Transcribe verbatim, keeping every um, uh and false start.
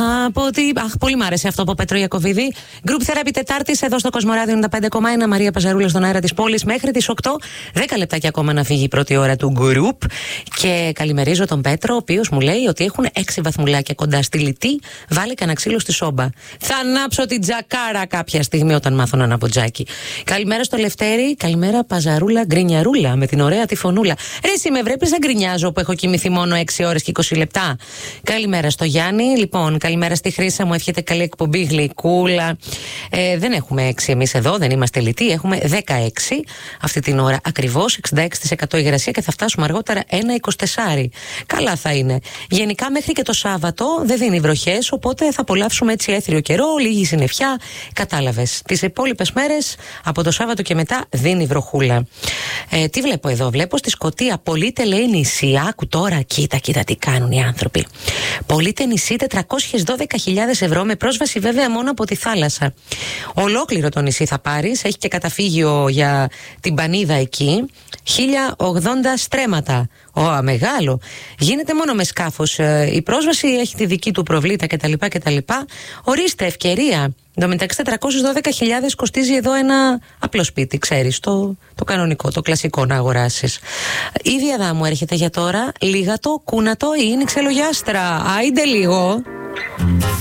από ότι. Αχ, πολύ μ' άρεσε αυτό από Πέτρο Ιακωβίδη. Group Therapy Τετάρτη εδώ στο Κοσμοράδιο ενενήντα πέντε κόμμα ένα. Μαρία Παζαρούλα στον αέρα της πόλης μέχρι τις οκτώ. δέκα λεπτάκια ακόμα να φύγει η πρώτη ώρα του group. Και καλημερίζω τον Πέτρο, ο οποίος μου λέει ότι έχουν έξι βαθμουλάκια κοντά στη Λιτή. Βάλει κανένα ξύλο στη σόμπα. Θα ανάψω την τζακάρα κάποια στιγμή όταν μάθω να ανάβω τζάκι. Καλημέρα στο Λευτέρη. Καλημέρα Παζαρούλα γκρινιαρούλα με την ωραία τη φωνούλα. Ρε, εσύ με βλέπεις να γκρινιάζω που έχω κοιμηθεί μόνο έξι ώρες και είκοσι λεπτά. Καλημέρα στο Γιάννη. Λοιπόν, καλημέρα στη Χρύσα, μου εύχεται καλή εκπομπή, γλυκούλα. Ε, δεν έχουμε έξι εμείς εδώ, δεν είμαστε λιτοί. Έχουμε δεκαέξι αυτή την ώρα ακριβώς, εξήντα έξι τοις εκατό υγρασία και θα φτάσουμε αργότερα ένα είκοσι τέσσερα. Καλά θα είναι. Γενικά μέχρι και το Σάββατο δεν δίνει βροχές, οπότε θα απολαύσουμε έτσι έθριο καιρό, λίγη συννεφιά. Κατάλαβες. Τις υπόλοιπες μέρες από το Σάββατο και μετά δίνει βροχούλα. Ε, τι βλέπω εδώ, βλέπω στη Σκωτία. Πωλείται, λέει, νησί. Άκου τώρα, κοίτα, κοίτα τι κάνουν οι άνθρωποι. Πωλείται νησί τριακόσιες δώδεκα χιλιάδες ευρώ με πρόσβαση βέβαια μόνο από τη θάλασσα. Ολόκληρο το νησί θα πάρεις. Έχει και καταφύγιο για την πανίδα εκεί. χίλια ογδόντα στρέμματα. Ω, μεγάλο. Γίνεται μόνο με σκάφος. Η πρόσβαση έχει τη δική του προβλήτα κτλ. κτλ. Ορίστε, ευκαιρία. Εν τω μεταξύ, τετρακόσιες δώδεκα χιλιάδες κοστίζει εδώ ένα απλό σπίτι, ξέρεις, το, το κανονικό, το κλασικό να αγοράσεις. Η Διαδά μου έρχεται για τώρα. Λίγατο, κούνατο ή είναι ξελογιάστρα. Άιντε λίγο.